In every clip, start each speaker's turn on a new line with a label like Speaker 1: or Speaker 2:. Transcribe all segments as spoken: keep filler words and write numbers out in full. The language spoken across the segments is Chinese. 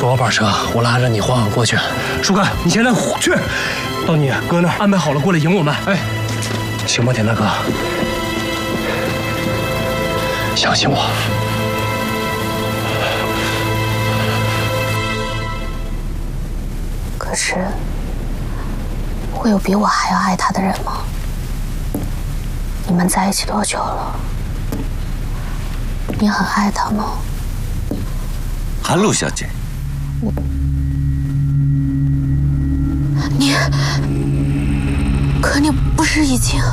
Speaker 1: 坐我板车，我拉着你缓缓过去。树干，你现在去，到你哥那儿安排好了，过来迎我们。哎，行吧，田大哥，相信我。
Speaker 2: 可是，会有比我还要爱他的人吗？你们在一起多久了？你很爱他吗？
Speaker 3: 韩露小姐，
Speaker 2: 我，你，可你不是已经……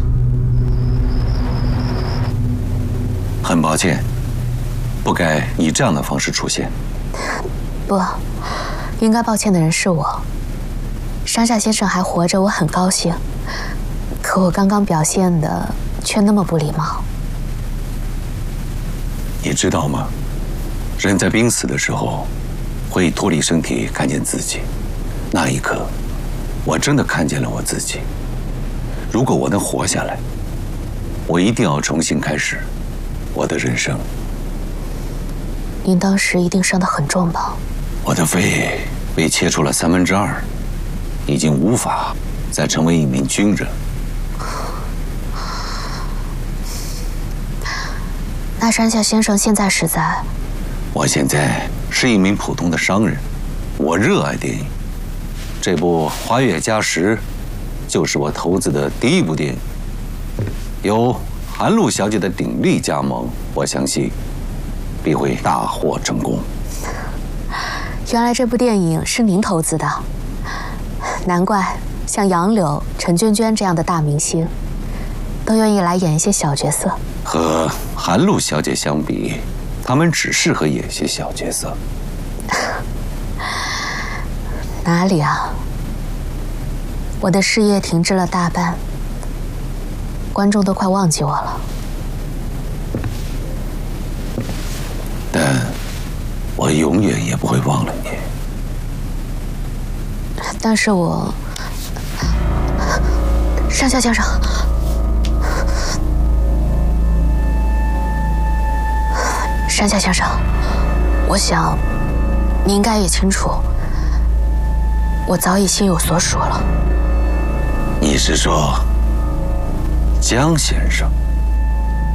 Speaker 3: 很抱歉，不该以这样的方式出现。
Speaker 2: 不，应该抱歉的人是我。山下先生还活着，我很高兴。可我刚刚表现的却那么不礼貌。
Speaker 3: 你知道吗？人在濒死的时候，会脱离身体看见自己。那一刻，我真的看见了我自己。如果我能活下来，我一定要重新开始我的人生。
Speaker 2: 您当时一定伤得很重吧？
Speaker 3: 我的肺被切除了三分之二，已经无法再成为一名军人。
Speaker 2: 那山下先生现在是在？
Speaker 3: 我现在是一名普通的商人，我热爱电影。这部《花月佳时》就是我投资的第一部电影，由韩露小姐的鼎力加盟，我相信必会大获成功。
Speaker 2: 原来这部电影是您投资的，难怪像杨柳、陈娟娟这样的大明星，都愿意来演一些小角色。
Speaker 3: 和韩露小姐相比，他们只适合演些小角色。
Speaker 2: 哪里啊？我的事业停滞了大半，观众都快忘记我了。
Speaker 3: 但我永远也不会忘了你。
Speaker 2: 但是我，山下先生，山下先生，我想你应该也清楚，我早已心有所属了。
Speaker 3: 你是说江先生？